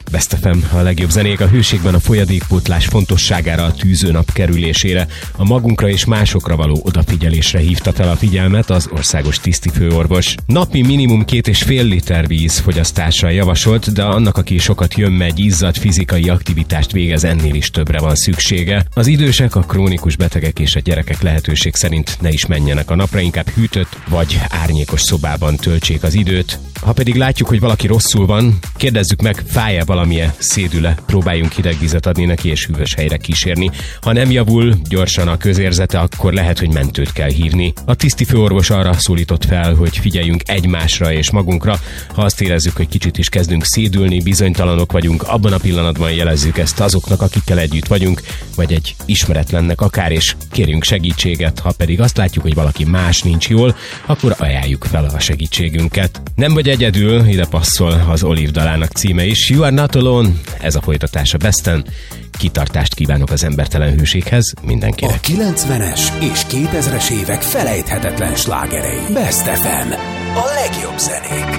Best FM, a legjobb zenék a hőségben, a folyadékpótlás fontosságára, a tűzőnap kerülésére, a magunkra és másokra való odafigyelésre hívta fel a figyelmet az országos tisztifőorvos. Napi minimum 2,5 liter víz fogyasztásra javasolt, de annak, aki sokat jön-megy, izzadt fizikai aktivitást végez, ennél is többre van szüksége. Az idősek, a krónikus betegek és a gyerekek lehetőség szerint ne is menjenek a napra, inkább hűtött vagy árnyékos szobában töltsék az időt. Ha pedig látjuk, hogy valaki rosszul van, kérdezzük meg, fáj-e valamilyen, szédül-e, próbáljunk hideg vizet adni neki és hűvös helyre kísérni. Ha nem javul gyorsan a közérzete, akkor lehet, hogy mentőt kell hívni. A tisztifőorvos arra szólított fel, hogy figyeljünk egymásra és magunkra. Ha azt érezzük, hogy kicsit is kezdünk szédülni, bizonytalanok vagyunk, abban a pillanatban jelezzük ezt azoknak, akikkel együtt vagyunk, vagy egy ismeretlennek akár, és kérjünk segítséget. Ha pedig azt látjuk, hogy valaki más nincs jól, akkor ajánljuk fel a segítségünket. Nem vagy egyedül, ide passzol az Olive dalának címe is. You are not alone, ez a folytatása Besten. Kitartást kívánok az embertelen hőséghez mindenkinek. A 90-es és 2000-es évek felejthetetlen slágerei. Best FM, a legjobb zenék.